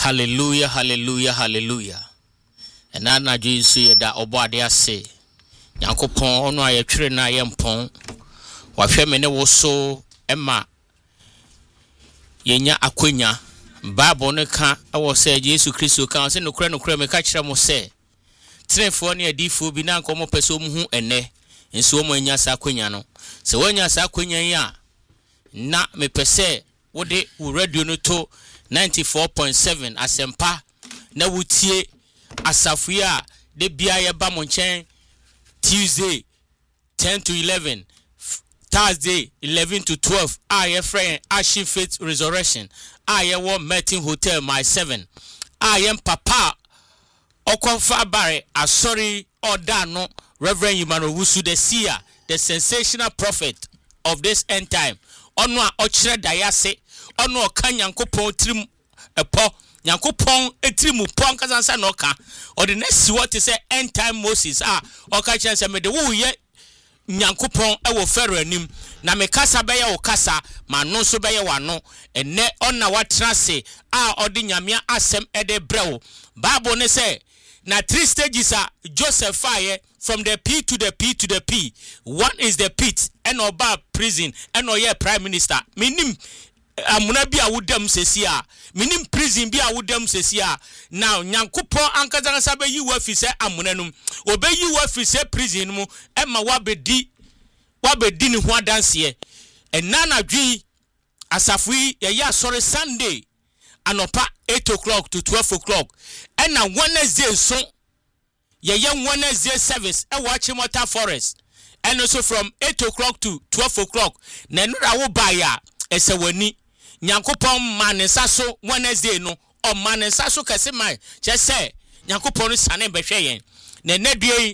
Hallelujah, hallelujah, hallelujah. And na Jesus ye da obade ase. Nyankopon ono ayetwere na yempon. Wahwe me ne wo so ema yenya akwanya. Bible ne ka awo se Jesus Kristo ka se nokre me ka kire mo se. Trenfo ne adifo bi na nkomo pese mu hu ene. Nso mo anya sa akwanya no. Se wanya sa akwanya yi a na me pese wode wo radio no to 94.7 asempa na wutie asafua de bia ye ba mo nchen Tuesday 10 to 11, Thursday 11 to 12. Aye friend Ashin Faith Resurrection. Aye wo Meeting Hotel my 7. Aye papa okonfa bare asori odano Reverend Emmanuel Wusu the seer, the sensational prophet of this end time. Ono a okire dayase ono ka Nyankopon trim epo Nyankopon etrimu pon kazansa no ka or the next what to say end time Moses oka chance me de wo ye Nyankopon ewo Pharaoh anim na me kasa be ye wo kasa ma no so be ye wano enne onna watrase odi nyamia asem ede brew Bible ne say na 3 stages Joseph fire from the P to the P to the P. One is the pit and oba prison and oye prime minister minim amuna bi awudam sesia minim prison bi awudam sesia now Nyankopon ankazansa be yi wa fi se amuna num obeyi wa fi se prison mu e ma wabedi ni ho adanse and nana dwi asafui ye ya sorry Sunday anopa 8 o'clock to 12 o'clock and na Wednesday so ye Wednesday service e watch Mota Forest and also from 8 o'clock to 12 o'clock na nura wo ba ya esewani Nyankopon manensa so Wednesday no o manensa so kase mai che se Nyankopon sane behwe yen na nedue